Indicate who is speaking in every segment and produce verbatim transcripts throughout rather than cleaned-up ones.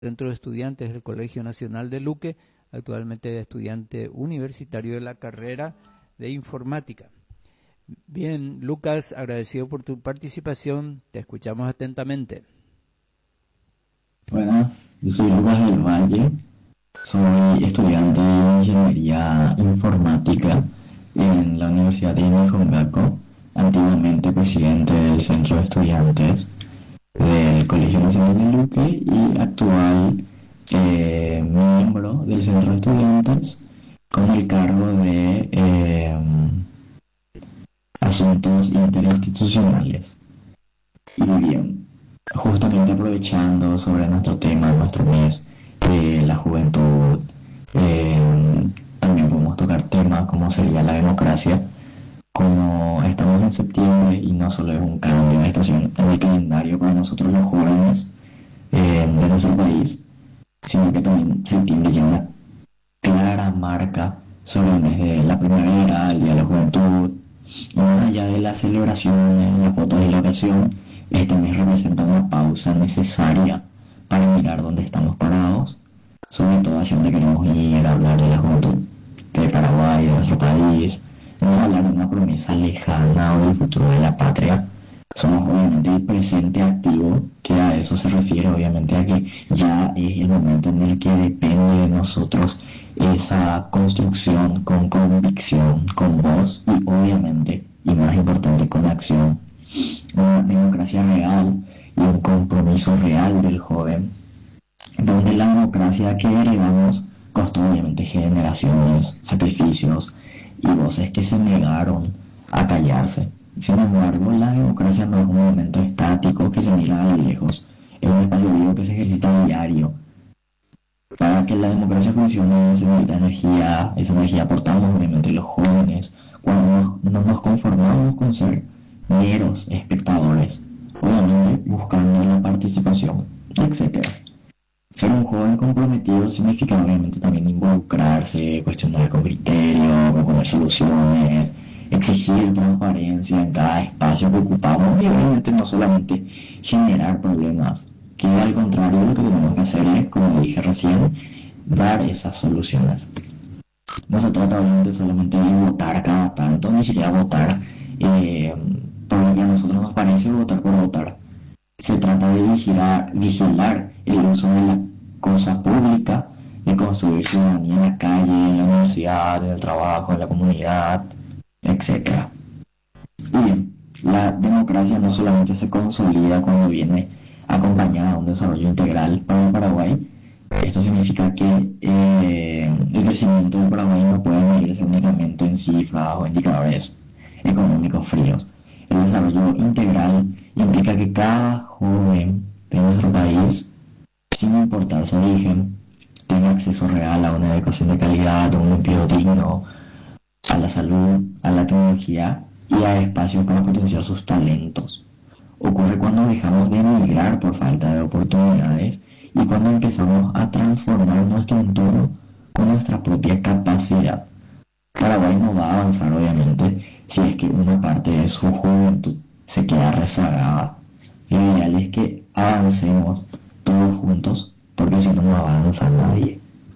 Speaker 1: Centro de Estudiantes del Colegio Nacional de Luque, actualmente estudiante universitario de la carrera de Informática. Bien, Lucas, agradecido por tu participación, te escuchamos atentamente.
Speaker 2: Buenas, yo soy Lucas del Valle, soy estudiante de Ingeniería Informática en la Universidad de Nijongaco, antiguamente presidente del Centro de Estudiantes del Colegio Nacional de Luque y actual eh, miembro del Centro de Estudiantes con el cargo de eh, Asuntos Interinstitucionales. Y bien, justamente aprovechando sobre nuestro tema, nuestro mes de la juventud, eh, también podemos tocar temas como sería la democracia. Como estamos en septiembre y no solo es un cambio de estación en el calendario para nosotros los jóvenes eh, de nuestro país, sino que también septiembre lleva una clara marca sobre el mes de la primavera, el Día de la Juventud, y más allá de las celebraciones, las fotos de la ocasión, este mes representa una pausa necesaria para mirar dónde estamos parados, sobre todo hacia dónde queremos ir, a hablar de la juventud de Paraguay, de nuestro país, no hablar de una promesa lejana o del futuro de la patria. Somos obviamente el presente activo, que a eso se refiere obviamente a que ya es el momento en el que depende de nosotros esa construcción con convicción, con voz y obviamente, y más importante, con acción. Una democracia real y un compromiso real del joven, donde la democracia que heredamos costó obviamente generaciones, sacrificios y voces que se negaron a callarse. Sin embargo, la democracia no es un momento estático que se mira a lo lejos, es un espacio vivo que se ejercita a diario. Para que la democracia funcione se necesita energía, esa energía aportamos obviamente los jóvenes, cuando no nos, nos conformamos con ser meros espectadores, obviamente buscando la participación, etcétera. Ser un joven comprometido significa obviamente también involucrarse, cuestionar con criterio, proponer soluciones, exigir transparencia en cada espacio que ocupamos y obviamente no solamente generar problemas, que al contrario lo que tenemos que hacer es, como dije recién, dar esas soluciones. No se trata obviamente solamente de votar cada tanto, ni siquiera votar eh, por lo que a nosotros nos parece, votar por votar. Se trata de vigilar, vigilar el uso de la cosa pública, de construir ciudadanía en la calle, en la universidad, en el trabajo, en la comunidad, etcétera. Y bien, la democracia no solamente se consolida cuando viene acompañada de un desarrollo integral para el Paraguay. Esto significa que eh, el crecimiento del Paraguay no puede medirse únicamente en cifras o indicadores económicos fríos. El desarrollo integral implica que cada joven de nuestro país, sin importar su origen, tenga acceso real a una educación de calidad, a un empleo digno, a la salud, a la tecnología y a espacios para potenciar sus talentos. Ocurre cuando dejamos de emigrar por falta de oportunidades y cuando empezamos a transformar nuestro entorno con nuestra propia capacidad. Paraguay no va a avanzar obviamente si es que una parte de su juventud se queda rezagada. Lo ideal es que avancemos todos juntos, porque si no, no avanza nadie.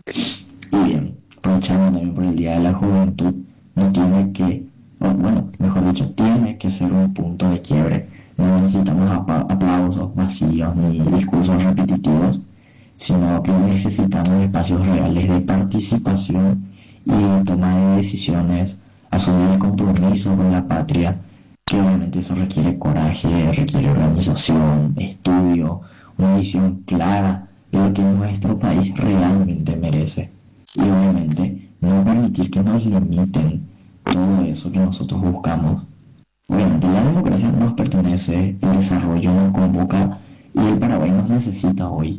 Speaker 2: Y bien, aprovechando también por el Día de la Juventud, no tiene que, o bueno, mejor dicho, tiene que ser un punto de quiebre. No necesitamos aplausos vacíos ni discursos repetitivos, sino que necesitamos espacios reales de participación y de toma de decisiones, asumir el compromiso con la patria, que obviamente eso requiere coraje, requiere organización, estudio, una visión clara de lo que nuestro país realmente merece. Y obviamente no permitir que nos limiten todo eso que nosotros buscamos. Obviamente la democracia nos pertenece, el desarrollo nos convoca y el Paraguay nos necesita hoy.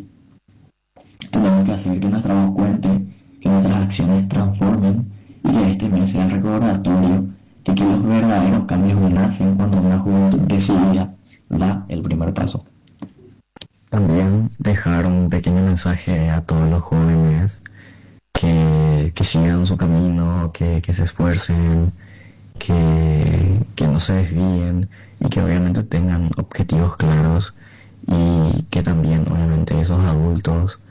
Speaker 2: Tenemos que hacer que nuestra voz cuente, que nuestras acciones transformen y que este mes sea el recordatorio de que los verdaderos cambios nacen cuando una juventud decidida da el primer paso. También dejar un pequeño mensaje a todos los jóvenes que, que sigan su camino, que, que se esfuercen, que, que no se desvíen y que obviamente tengan objetivos claros y que también obviamente esos adultos